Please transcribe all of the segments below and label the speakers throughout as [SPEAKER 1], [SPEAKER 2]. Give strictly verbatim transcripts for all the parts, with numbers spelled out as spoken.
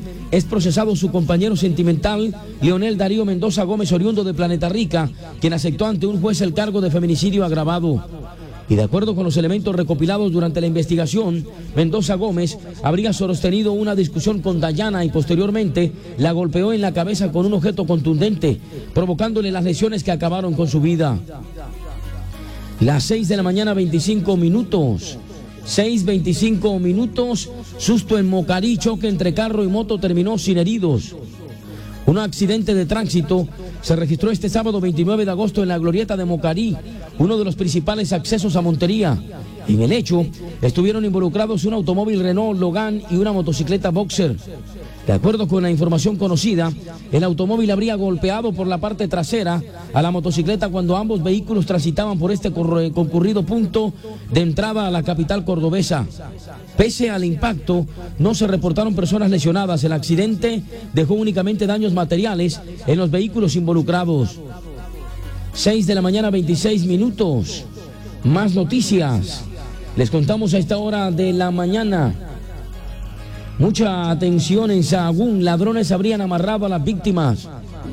[SPEAKER 1] es procesado su compañero sentimental, Leonel Darío Mendoza Gómez, oriundo de Planeta Rica, quien aceptó ante un juez el cargo de feminicidio agravado. Y de acuerdo con los elementos recopilados durante la investigación, Mendoza Gómez habría sostenido una discusión con Dayana y posteriormente la golpeó en la cabeza con un objeto contundente, provocándole las lesiones que acabaron con su vida. Las seis de la mañana, veinticinco minutos. seis veinticinco minutos, susto en Mocarí, choque entre carro y moto terminó sin heridos. Un accidente de tránsito se registró este sábado veintinueve de agosto en la glorieta de Mocarí, uno de los principales accesos a Montería. En el hecho estuvieron involucrados un automóvil Renault Logan y una motocicleta Boxer. De acuerdo con la información conocida, el automóvil habría golpeado por la parte trasera a la motocicleta cuando ambos vehículos transitaban por este concurrido punto de entrada a la capital cordobesa. Pese al impacto, no se reportaron personas lesionadas. El accidente dejó únicamente daños materiales en los vehículos involucrados. seis de la mañana, veintiséis minutos. Más noticias. Les contamos a esta hora de la mañana. Mucha atención en Sahagún, ladrones habrían amarrado a las víctimas.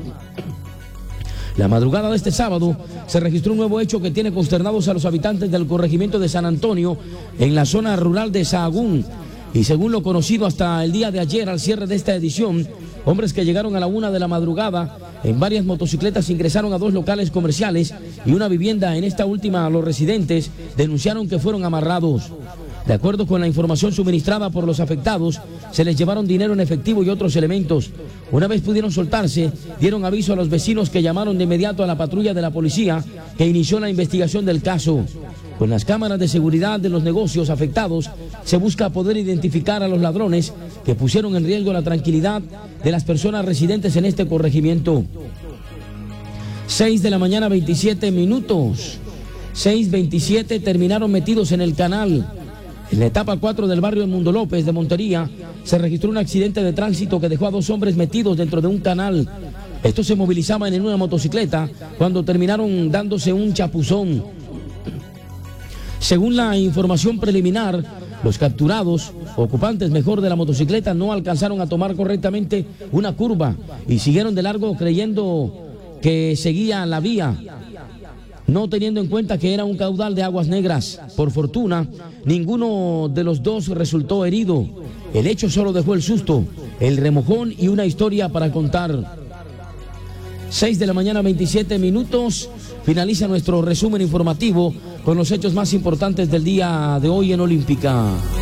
[SPEAKER 1] La madrugada de este sábado se registró un nuevo hecho que tiene consternados a los habitantes del corregimiento de San Antonio en la zona rural de Sahagún. Y según lo conocido hasta el día de ayer, al cierre de esta edición, hombres que llegaron a la una de la madrugada en varias motocicletas ingresaron a dos locales comerciales y una vivienda. En esta última, los residentes denunciaron que fueron amarrados. De acuerdo con la información suministrada por los afectados, se les llevaron dinero en efectivo y otros elementos. Una vez pudieron soltarse, dieron aviso a los vecinos que llamaron de inmediato a la patrulla de la policía que inició la investigación del caso. Con las cámaras de seguridad de los negocios afectados, se busca poder identificar a los ladrones que pusieron en riesgo la tranquilidad de las personas residentes en este corregimiento. seis de la mañana, veintisiete minutos. seis veintisiete, terminaron metidos en el canal. En la etapa cuatro del barrio Mundo López de Montería, se registró un accidente de tránsito que dejó a dos hombres metidos dentro de un canal. Estos se movilizaban en una motocicleta cuando terminaron dándose un chapuzón. Según la información preliminar, los capturados, ocupantes mejor de la motocicleta, no alcanzaron a tomar correctamente una curva y siguieron de largo creyendo que seguía la vía, no teniendo en cuenta que era un caudal de aguas negras. Por fortuna, ninguno de los dos resultó herido. El hecho solo dejó el susto, el remojón y una historia para contar. seis de la mañana, veintisiete minutos. Finaliza nuestro resumen informativo con los hechos más importantes del día de hoy en Olímpica.